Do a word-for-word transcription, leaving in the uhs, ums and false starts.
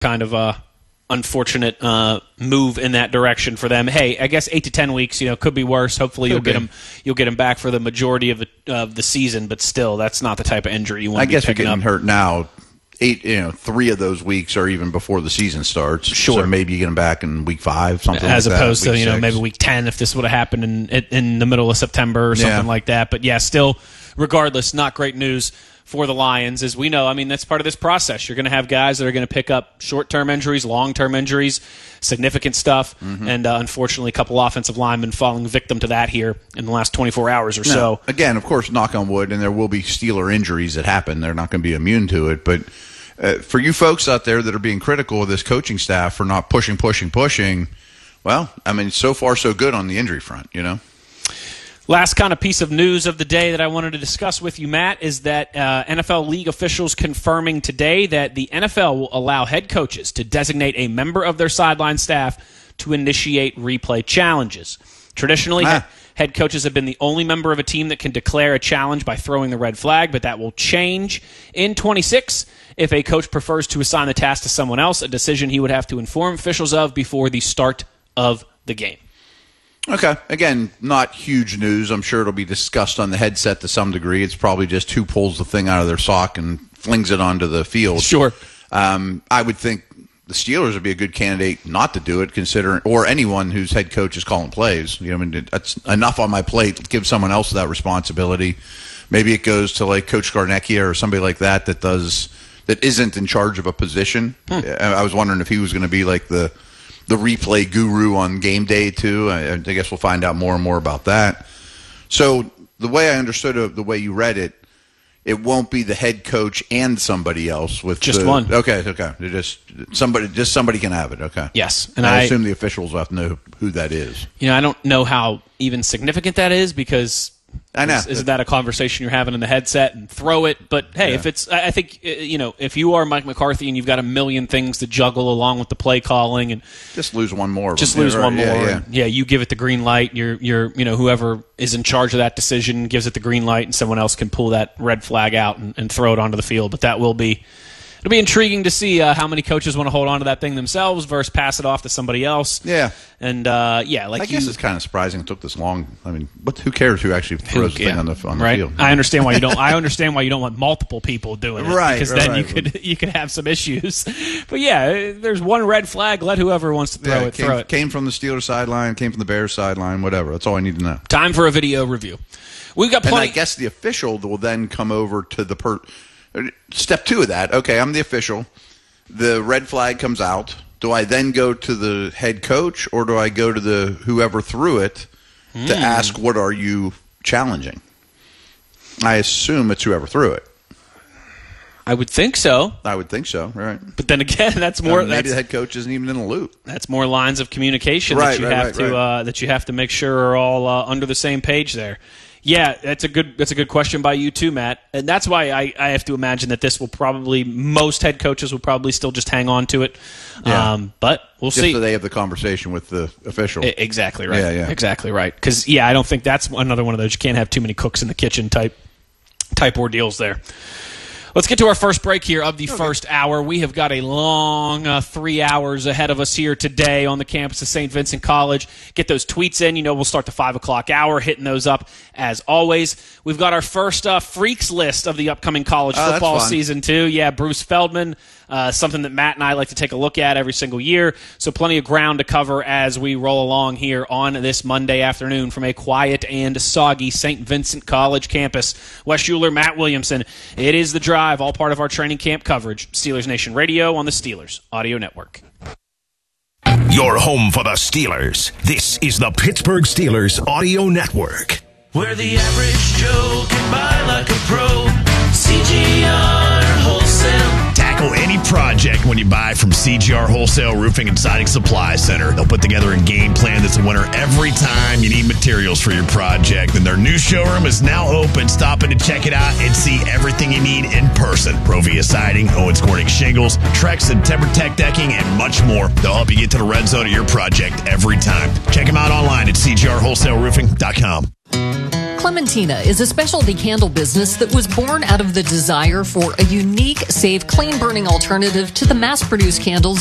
kind of a unfortunate uh, move in that direction for them. Hey, I guess eight to ten weeks, you know, could be worse. Hopefully, you'll okay. get him. You'll get him back for the majority of the of the season. But still, that's not the type of injury you want I to be guess picking you're up. getting hurt now. Eight, you know, three of those weeks are even before the season starts. Sure. So maybe you get him back in week five, something As like that. opposed to, week you know, six. maybe week ten if this would have happened in in the middle of September or something Yeah. like that. But yeah, still, regardless, not great news for the Lions. As we know, I mean, that's part of this process. You're going to have guys that are going to pick up short-term injuries, long-term injuries, significant stuff, Mm-hmm. and uh, unfortunately a couple offensive linemen falling victim to that here in the last twenty-four hours or Now, so. again, of course, knock on wood, and there will be Steeler injuries that happen. They're not going to be immune to it. But uh, for you folks out there that are being critical of this coaching staff for not pushing, pushing, pushing, well, I mean, so far so good on the injury front, you know? Last kind of piece of news of the day that I wanted to discuss with you, Matt, is that uh, N F L league officials confirming today that the N F L will allow head coaches to designate a member of their sideline staff to initiate replay challenges. Traditionally, Ah. he- head coaches have been the only member of a team that can declare a challenge by throwing the red flag, but that will change in twenty-six if a coach prefers to assign the task to someone else, a decision he would have to inform officials of before the start of the game. Okay. Again, not huge news. I'm sure it'll be discussed on the headset to some degree. It's probably just who pulls the thing out of their sock and flings it onto the field. Sure. Um, I would think the Steelers would be a good candidate not to do it, considering, or anyone whose head coach is calling plays. You know, I mean, that's enough on my plate. Give someone else that responsibility. Maybe it goes to like Coach Garnecchia or somebody like that that does that isn't in charge of a position. Hmm. I was wondering if he was going to be like the the replay guru on game day too. I, I guess we'll find out more and more about that. So the way I understood it, the way you read it, it won't be the head coach and somebody else with Just the, one. Okay, okay. They're just somebody, just somebody can have it. Okay. Yes, and and I, I assume the officials will have to know who that is. You know, I don't know how even significant that is because I know. is, isn't that a conversation you're having in the headset and throw it? But hey, Yeah. if it's, I I think uh, you know, if you are Mike McCarthy and you've got a million things to juggle along with the play calling and Just lose one more. of just them. lose Yeah, one right. more, Yeah, yeah. and, yeah, you give it the green light. You're, you're, you know, whoever is in charge of that decision gives it the green light, and someone else can pull that red flag out and, and throw it onto the field. But that will be. It'll be intriguing to see uh, how many coaches want to hold on to that thing themselves versus pass it off to somebody else. Yeah. And, uh, yeah, like I guess you, it's kind of surprising it took this long. I mean, what? Who cares who actually throws the yeah, thing on the on the right? field? I understand why you don't. I understand why you don't want multiple people doing it, Right, Because right, then right. you could you could have some issues. But yeah, there's one red flag. Let whoever wants to throw Yeah, it came, throw it. came from the Steelers sideline, came from the Bears sideline, whatever. That's all I need to know. Time for a video review. We've got And I plenty. guess the official will then come over to the per. Step two of that. Okay, I'm the official. The red flag comes out. Do I then go to the head coach, or do I go to the whoever threw it Hmm. to ask what are you challenging? I assume it's whoever threw it. I would think so, I would think so, right? but then again, that's more. Or maybe that's, the head coach isn't even in the loop. that's more lines of communication Right, that you right, have right, to right. Uh, that you have to make sure are all uh, under the same page there. Yeah, that's a good that's a good question by you too, Matt. And that's why I, I have to imagine that this will probably most head coaches will probably still just hang on to it. Yeah. Um, but we'll Just see. so they have the conversation with the official. I- Exactly right. Yeah, yeah. Exactly right. Because yeah, I don't think that's another one of those. You can't have too many cooks in the kitchen type type ordeals there. Let's get to our first break here of the okay. first hour. We have got a long uh, three hours ahead of us here today on the campus of Saint Vincent College. Get those tweets in. You know, we'll start the five o'clock hour, hitting those up as always. We've got our first uh, freaks list of the upcoming college oh, football season, too. Yeah, Bruce Feldman, uh, something that Matt and I like to take a look at every single year. So plenty of ground to cover as we roll along here on this Monday afternoon from a quiet and soggy Saint Vincent College campus. Wes Schuler, Matt Williamson. It is The Drive, all part of our training camp coverage. Steelers Nation Radio on the Steelers Audio Network. Your home for the Steelers. This is the Pittsburgh Steelers Audio Network. Where the average Joe can buy like a pro. C G R Wholesale. Tackle any project when you buy from C G R Wholesale Roofing and Siding Supply Center. They'll put together a game plan that's a winner every time you need materials for your project. And their new showroom is now open. Stop in to check it out and see everything you need in person. Provia Siding, Owens Corning Shingles, Trex and TimberTech Decking, and much more. They'll help you get to the red zone of your project every time. Check them out online at C G R wholesale roofing dot com. Clementina is a specialty candle business that was born out of the desire for a unique, safe, clean-burning alternative to the mass-produced candles